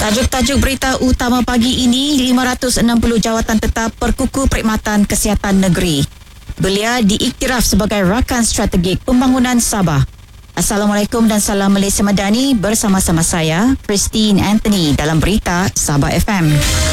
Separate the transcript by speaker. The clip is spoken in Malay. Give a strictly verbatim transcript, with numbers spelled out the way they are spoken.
Speaker 1: Tajuk-tajuk berita utama pagi ini, lima ratus enam puluh jawatan tetap Perkuku Perkhidmatan Kesihatan Negeri. Belia diiktiraf sebagai rakan strategik pembangunan Sabah. Assalamualaikum dan salam Malaysia Madani, bersama-sama saya, Christine Anthony dalam berita Sabah F M.